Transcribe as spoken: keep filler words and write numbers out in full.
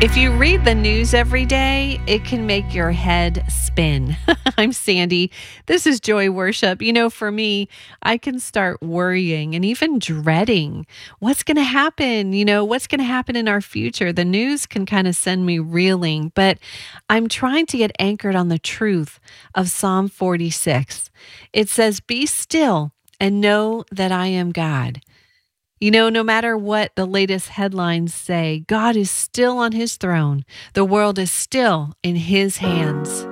If you read the news every day, it can make your head spin. I'm Sandy. This is Joy Worship. You know, for me, I can start worrying and even dreading what's going to happen. You know, what's going to happen in our future. The news can kind of send me reeling, but I'm trying to get anchored on the truth of Psalm forty-six. It says, "Be still and know that I am God." You know, no matter what the latest headlines say, God is still on his throne. The world is still in his hands.